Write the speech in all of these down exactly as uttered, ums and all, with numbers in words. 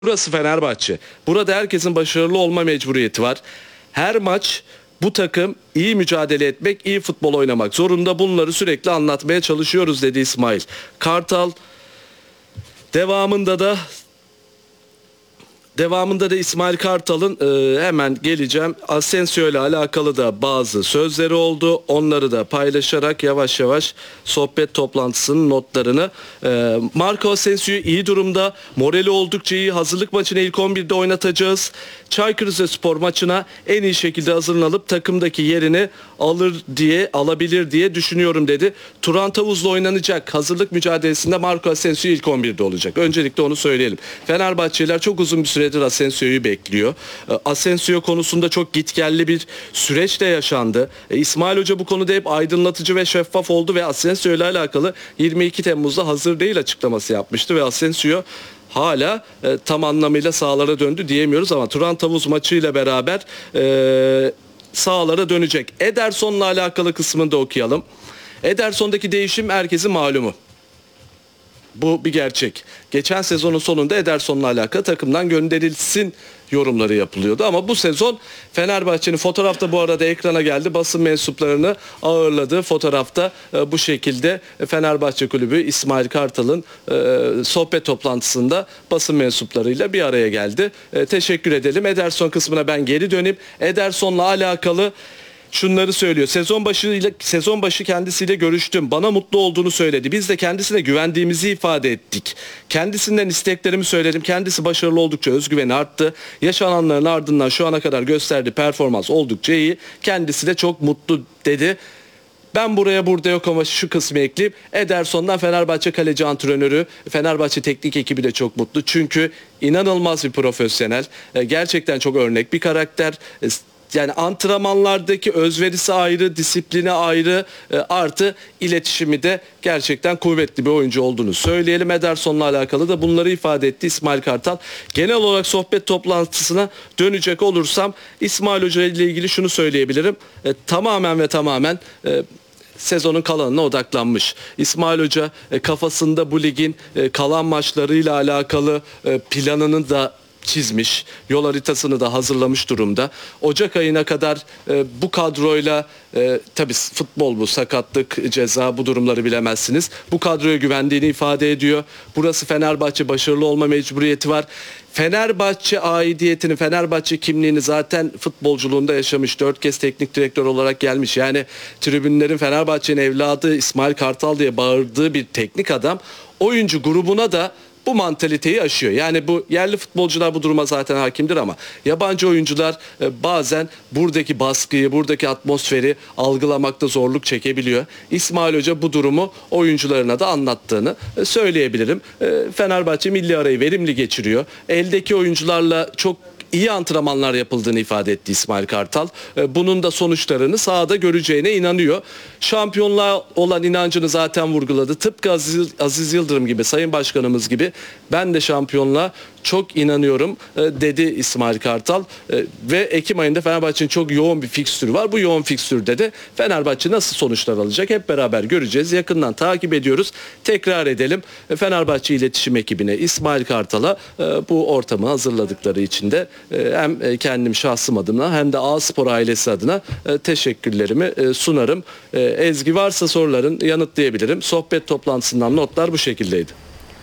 Burası Fenerbahçe. Burada herkesin başarılı olma mecburiyeti var. Her maç bu takım iyi mücadele etmek, iyi futbol oynamak zorunda. Bunları sürekli anlatmaya çalışıyoruz dedi İsmail Kartal. Devamında da Devamında da İsmail Kartal'ın e, hemen geleceğim. Asensio ile alakalı da bazı sözleri oldu. Onları da paylaşarak yavaş yavaş sohbet toplantısının notlarını. E, Marco Asensio iyi durumda. Morali oldukça iyi. Hazırlık maçını ilk on birde oynatacağız. Çaykur Rizespor maçına en iyi şekilde hazırlanıp takımdaki yerini alır diye, alabilir diye düşünüyorum dedi. Turan Tavuz'la oynanacak hazırlık mücadelesinde Marco Asensio ilk on birde olacak. Öncelikle onu söyleyelim. Fenerbahçeliler çok uzun bir süredir Asensio'yu bekliyor. Asensio konusunda çok gitgelli bir süreç de yaşandı. İsmail Hoca bu konuda hep aydınlatıcı ve şeffaf oldu ve Asensio ile alakalı yirmi iki Temmuz'da hazır değil açıklaması yapmıştı ve Asensio hala e, tam anlamıyla sahalara döndü diyemiyoruz ama Turan Tavuz maçıyla beraber e, sahalara dönecek. Ederson'la alakalı kısmını da okuyalım. Ederson'daki değişim herkesin malumu. Bu bir gerçek. Geçen sezonun sonunda Ederson'la alakalı takımdan gönderilsin yorumları yapılıyordu. Ama bu sezon Fenerbahçe'nin fotoğrafta bu arada ekrana geldi. Basın mensuplarını ağırladığı fotoğrafta e, bu şekilde Fenerbahçe Kulübü İsmail Kartal'ın e, sohbet toplantısında basın mensuplarıyla bir araya geldi. E, teşekkür edelim. Ederson kısmına ben geri döneyim. Ederson'la alakalı şunları söylüyor. Sezon başıyla sezon başı kendisiyle görüştüm. Bana mutlu olduğunu söyledi. Biz de kendisine güvendiğimizi ifade ettik. Kendisinden isteklerimi söyledim. Kendisi başarılı oldukça özgüveni arttı. Yaşananların ardından şu ana kadar gösterdiği performans oldukça iyi. Kendisi de çok mutlu dedi. Ben buraya burada yok ama şu kısmı ekleyeyim. Ederson'dan Fenerbahçe kaleci antrenörü, Fenerbahçe teknik ekibi de çok mutlu. Çünkü inanılmaz bir profesyonel. Gerçekten çok örnek bir karakter. Yani antrenmanlardaki özverisi ayrı, disiplini ayrı, artı iletişimi de gerçekten kuvvetli bir oyuncu olduğunu söyleyelim. Ederson'la alakalı da bunları ifade etti İsmail Kartal. Genel olarak sohbet toplantısına dönecek olursam İsmail Hoca ile ilgili şunu söyleyebilirim. E, tamamen ve tamamen e, sezonun kalanına odaklanmış. İsmail Hoca e, kafasında bu ligin e, kalan maçlarıyla alakalı e, planını da çizmiş. Yol haritasını da hazırlamış durumda. Ocak ayına kadar e, bu kadroyla e, tabii futbol bu, sakatlık, ceza, bu durumları bilemezsiniz. Bu kadroya güvendiğini ifade ediyor. Burası Fenerbahçe, başarılı olma mecburiyeti var. Fenerbahçe aidiyetini, Fenerbahçe kimliğini zaten futbolculuğunda yaşamış. Dört kez teknik direktör olarak gelmiş. Yani tribünlerin Fenerbahçe'nin evladı İsmail Kartal diye bağırdığı bir teknik adam oyuncu grubuna da bu mantaliteyi aşıyor. Yani bu yerli futbolcular bu duruma zaten hakimdir ama yabancı oyuncular e, bazen buradaki baskıyı, buradaki atmosferi algılamakta zorluk çekebiliyor. İsmail Hoca bu durumu oyuncularına da anlattığını e, söyleyebilirim. E, Fenerbahçe milli arayı verimli geçiriyor. Eldeki oyuncularla çok iyi antrenmanlar yapıldığını ifade etti İsmail Kartal. Bunun da sonuçlarını sahada göreceğine inanıyor. Şampiyonluğa olan inancını zaten vurguladı. Tıpkı Aziz, Aziz Yıldırım gibi, Sayın Başkanımız gibi ben de şampiyonluğa çok inanıyorum dedi İsmail Kartal. Ve Ekim ayında Fenerbahçe'nin çok yoğun bir fikstürü var. Bu yoğun fikstürde de Fenerbahçe nasıl sonuçlar alacak hep beraber göreceğiz. Yakından takip ediyoruz. Tekrar edelim. Fenerbahçe İletişim Ekibine, İsmail Kartal'a bu ortamı hazırladıkları için de hem kendim şahsım adına hem de A-Spor ailesi adına teşekkürlerimi sunarım. Ezgi, varsa soruların yanıtlayabilirim. Sohbet toplantısından notlar bu şekildeydi.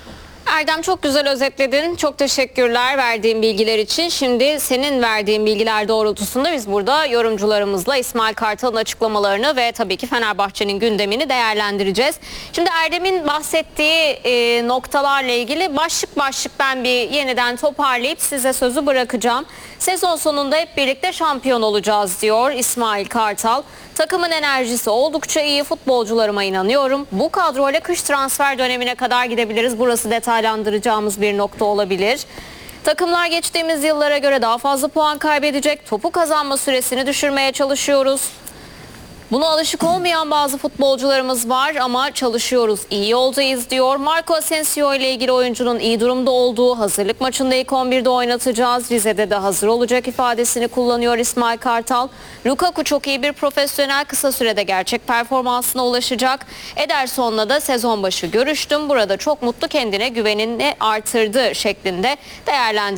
Erdem, çok güzel özetledin. Çok teşekkürler verdiğin bilgiler için. Şimdi senin verdiğin bilgiler doğrultusunda biz burada yorumcularımızla İsmail Kartal'ın açıklamalarını ve tabii ki Fenerbahçe'nin gündemini değerlendireceğiz. Şimdi Erdem'in bahsettiği e, noktalarla ilgili başlık başlık ben bir yeniden toparlayıp size sözü bırakacağım. Sezon sonunda hep birlikte şampiyon olacağız diyor İsmail Kartal. Takımın enerjisi oldukça iyi. Futbolcularıma inanıyorum. Bu kadroyla kış transfer dönemine kadar gidebiliriz. Burası detaylandıracağımız bir nokta olabilir. Takımlar geçtiğimiz yıllara göre daha fazla puan kaybedecek. Topu kazanma süresini düşürmeye çalışıyoruz. Buna alışık olmayan bazı futbolcularımız var ama çalışıyoruz, iyi yoldayız diyor. Marco Asensio ile ilgili oyuncunun iyi durumda olduğu, hazırlık maçında ilk on birde oynatacağız, Rize'de de hazır olacak ifadesini kullanıyor İsmail Kartal. Lukaku çok iyi bir profesyonel, kısa sürede gerçek performansına ulaşacak. Ederson'la da sezon başı görüştüm. Burada çok mutlu, kendine güvenini artırdı şeklinde değerlendirdi.